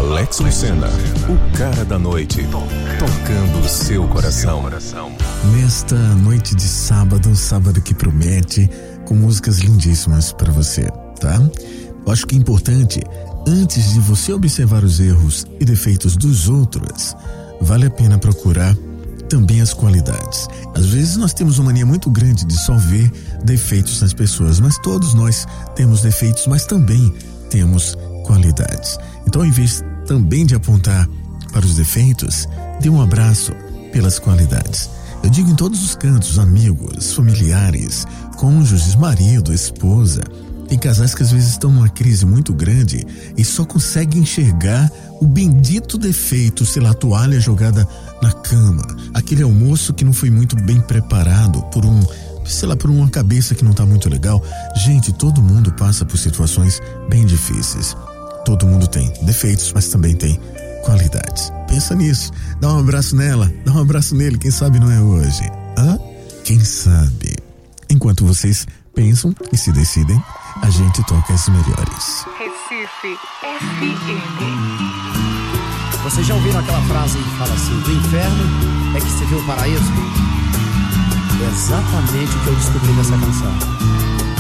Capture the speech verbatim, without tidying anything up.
Alex Lucena, o cara da noite, tocando o seu coração. Nesta noite de sábado, sábado que promete, com músicas lindíssimas para você, tá? Eu acho que é importante, antes de você observar os erros e defeitos dos outros, vale a pena procurar também as qualidades. Às vezes nós temos uma mania muito grande de só ver defeitos nas pessoas, mas todos nós temos defeitos, mas também temos qualidades. Então, ao invés também de apontar para os defeitos, dê um abraço pelas qualidades. Eu digo em todos os cantos, amigos, familiares, cônjuges, marido, esposa. Tem casais que às vezes estão numa crise muito grande e só conseguem enxergar o bendito defeito, sei lá, a toalha jogada na cama, aquele almoço que não foi muito bem preparado por um, sei lá, por uma cabeça que não tá muito legal. Gente, todo mundo passa por situações bem difíceis. Todo mundo tem defeitos, mas também tem qualidades. Pensa nisso, dá um abraço nela, dá um abraço nele, quem sabe não é hoje. Hã? Quem sabe? Enquanto vocês pensam e se decidem, a gente toca as melhores. Recife F M. Vocês já ouviram aquela frase que fala assim: do inferno é que se vê o paraíso? É exatamente o que eu descobri nessa canção.